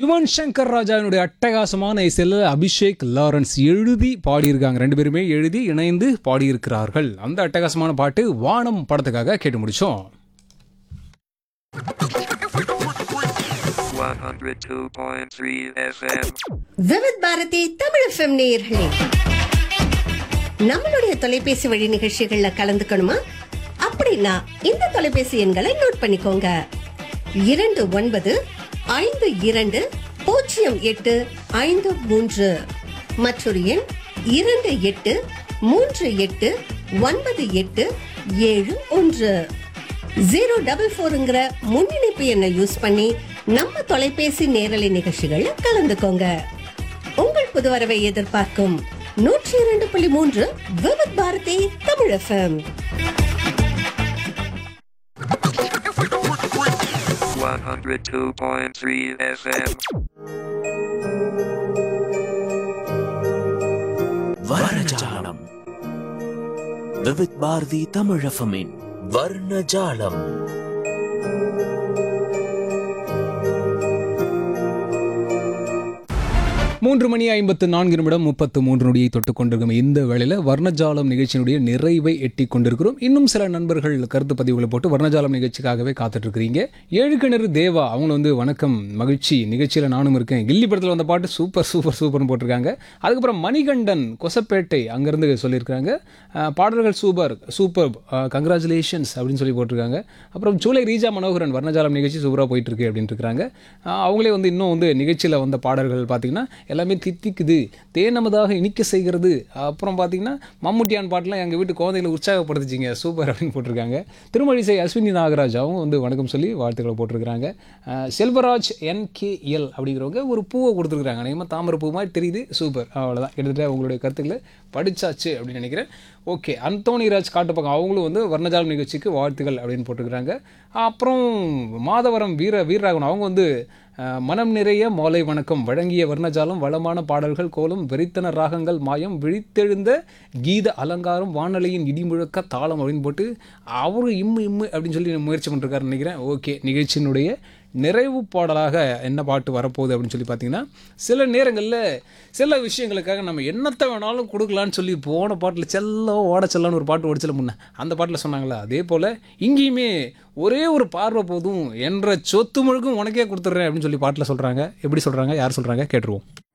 யுவன் சங்கர் ராஜாவினுடைய அட்டகாசமான இசையில் அபிஷேக் லாரன்ஸ் எழுதி பாடியிருக்காங்க. ரெண்டு பேருமே எழுதி இணைந்து பாடியிருக்கிறார்கள். அந்த அட்டகாசமான பாட்டு வானம் படத்துக்காக கேட்டு முடிச்சோம். 102.3 FM. விவித் பாரதி தமிழ் FM நேயர்களே, நம்மளுடைய தொலைபேசி வழி நிகழ்ச்சிகள்ல கலந்துக்கணுமா? அப்படின்னா இந்த தொலைபேசி எண்களை நோட் பண்ணிக்கோங்க. 29520853 மற்றொரு எண் 28389871 044ங்கிற முன்னிணைப்பு எண்ணை யூஸ் பண்ணி நம்ம தொலைபேசி நேரலை நிகழ்ச்சிகள்ல கலந்துக்கோங்க. உங்கள் புது வரவை எதிர்பார்க்கும் 102.3 விவித் பாரதி தமிழ் FM. 102.3 FM. வர்ணஜாலம். விவித் பாரதி தமிழ் FMஇன் வர்ணஜாலம். 3:54 தொட்டுக் கொண்டிருக்கும் இந்த வேளையில் வர்ணஜாலம் நிகழ்ச்சியினுடைய நிறைவை எட்டி கொண்டிருக்கிறோம். இன்னும் சில நண்பர்கள் கருத்து பதிவுகளை போட்டு வர்ணஜாலம் நிகழ்ச்சிக்காகவே காத்துட்டு இருக்கிறீங்க. ஏழுக்கிணறு தேவா அவங்க வந்து வணக்கம் மகிழ்ச்சி நிகழ்ச்சியில் நானும் இருக்கேன். கில்லி படத்தில் வந்த பாட்டு சூப்பர் சூப்பர் சூப்பர்னு போட்டிருக்காங்க. அதுக்கப்புறம் மணிகண்டன் கொசப்பேட்டை அங்கேருந்து சொல்லியிருக்காங்க, பாடல்கள் சூப்பர் சூப்பர் கங்க்ராச்சுலேஷன்ஸ் அப்படின்னு சொல்லி போட்டிருக்காங்க. அப்புறம் ஜூலை ரீஜா மனோகரன் வர்ணஜாலம் நிகழ்ச்சி சூப்பராக போயிட்டு இருக்கு அப்படின்ட்டு இருக்கிறாங்க. அவங்களே வந்து இன்னும் வந்து நிகழ்ச்சியில் வந்த பாடல்கள் பார்த்தீங்கன்னா எல்லாமே தித்திக்குது, தேனமதாக இனிக்க செய்கிறது. அப்புறம் பார்த்தீங்கன்னா மம்முட்டியான் பாட்டெலாம் எங்கள் வீட்டு குழந்தைகளை உற்சாகப்படுத்துச்சிங்க சூப்பர் அப்படின்னு போட்டிருக்காங்க. திருமழிசை அஸ்வினி நாகராஜ் அவங்க வந்து வணக்கம் சொல்லி வாழ்த்துக்களை போட்டிருக்கிறாங்க. செல்வராஜ் NKL அப்படிங்கிறவங்க ஒரு பூவை கொடுத்துருக்குறாங்க, அநேகமாக தாமரை பூ மாதிரி தெரியுது, சூப்பர். அவ்வளோதான், கிட்டத்தட்ட உங்களுடைய கருத்துக்களை படித்தாச்சு அப்படின்னு நினைக்கிறேன். ஓகே, அந்தோணிராஜ் காட்டுப்பக்கம் அவங்களும் வந்து வர்ணஜாலம் நிகழ்ச்சிக்கு வாழ்த்துக்கள் அப்படின்னு போட்டிருக்கிறாங்க. அப்புறம் மாதவரம் வீரராகவன் அவங்க வந்து மனம் நிறைய மாலை வணக்கம், வழங்கிய வர்ணஜாலம் வளமான பாடல்கள் கோலம் வெறித்தன ராகங்கள் மாயம் விழித்தெழுந்த கீத அலங்காரம் வானொலியின் இடிமுழக்க தாளம் அப்படின்னு போட்டு அவரு இம்மு அப்படின்னு சொல்லி முயற்சி பண்ணிருக்காருன்னு நினைக்கிறேன். ஓகே, நிகழ்ச்சியினுடைய நிறைவு பாடலாக என்ன பாட்டு வரப்போகுது அப்படின்னு சொல்லி பார்த்தீங்கன்னா, சில நேரங்களில் சில விஷயங்களுக்காக நம்ம என்னத்தை வேணாலும் கொடுக்கலான்னு சொல்லி போன பாட்டில் செல்லம் ஓட செல்லான்னு ஒரு பாட்டு ஓடிச்சல முன்ன அந்த பாட்டில் சொன்னாங்களா, அதே போல் இங்கேயுமே ஒரே ஒரு பார்வை போதும் என்ற சொத்து முழுக்கும் உனக்கே கொடுத்துட்றேன் அப்படின்னு சொல்லி பாட்டில் சொல்கிறாங்க. எப்படி சொல்கிறாங்க, யார் சொல்கிறாங்க கேட்டுருவோம்.